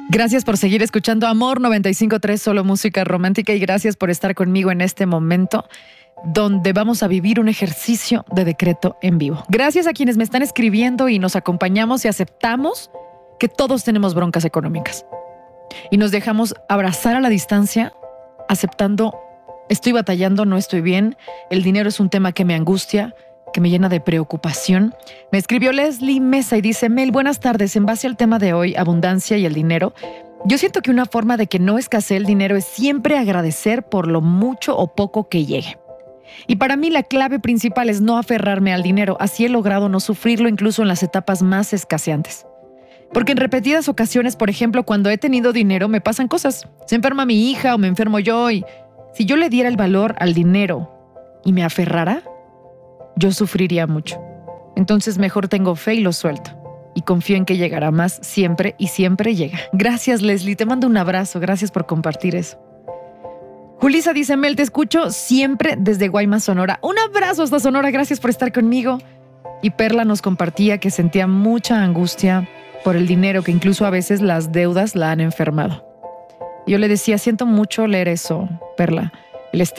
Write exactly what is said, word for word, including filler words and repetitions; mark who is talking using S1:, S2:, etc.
S1: Gracias por seguir escuchando Amor noventa y cinco punto tres, solo música romántica, y gracias por estar conmigo en este momento donde vamos a vivir un ejercicio de decreto en vivo. Gracias a quienes me están escribiendo y nos acompañamos y aceptamos que todos tenemos broncas económicas. Y nos dejamos abrazar a la distancia, aceptando, estoy batallando, no estoy bien, el dinero es un tema que me angustia, que me llena de preocupación. Me escribió Leslie Mesa y dice: Mel, buenas tardes. En base al tema de hoy, abundancia y el dinero, yo siento que una forma de que no escasee el dinero es siempre agradecer por lo mucho o poco que llegue. Y para mí la clave principal es no aferrarme al dinero. Así he logrado no sufrirlo incluso en las etapas más escaseantes. Porque en repetidas ocasiones, por ejemplo, cuando he tenido dinero, me pasan cosas. Se enferma mi hija o me enfermo yo, y si yo le diera el valor al dinero y me aferrara, yo sufriría mucho. Entonces mejor tengo fe y lo suelto. Y confío en que llegará más siempre, y siempre llega. Gracias, Leslie. Te mando un abrazo. Gracias por compartir eso. Julisa dice: Mel, te escucho siempre desde Guaymas, Sonora. Un abrazo hasta Sonora. Gracias por estar conmigo. Y Perla nos compartía que sentía mucha angustia por el dinero, que incluso a veces las deudas la han enfermado. Yo le decía: siento mucho leer eso, Perla. El